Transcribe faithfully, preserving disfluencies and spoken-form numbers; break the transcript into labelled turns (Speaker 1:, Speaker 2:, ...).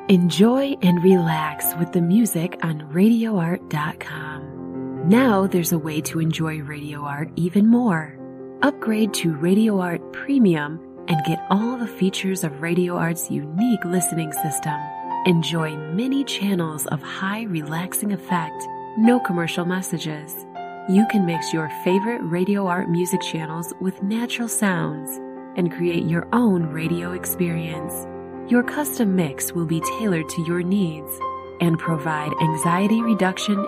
Speaker 1: Enjoy and relax with the music on radio art dot com. Now there's a way to enjoy Radio Art even more. Upgrade to Radio Art Premium and get all the features of Radio Art's unique listening system. Enjoy many channels of high relaxing effect, no commercial messages. You can mix your favorite Radio Art music channels with natural sounds and create your own radio experience. Your custom mix will be tailored to your needs and provide anxiety reduction